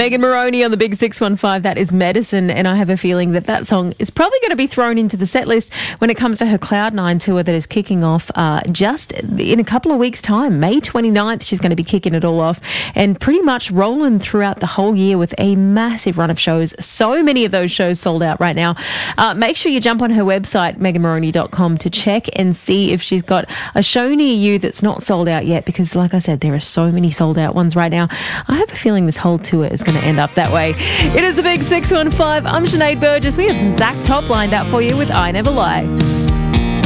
Megan Moroney on the Big 615. That is Medicine, and I have a feeling that song is probably going to be thrown into the set list when it comes to her Cloud9 tour that is kicking off just in a couple of weeks' time. May 29th, she's going to be kicking it all off and pretty much rolling throughout the whole year with a massive run of shows. So many of those shows sold out right now. Make sure you jump on her website, meganmoroney.com, to check and see if she's got a show near you that's not sold out yet, because like I said, there are so many sold out ones right now. I have a feeling this whole tour is going to end up that way. It is the Big 615. I'm Sinead Burgess. We have some Zach Top lined up for you with I Never Lie.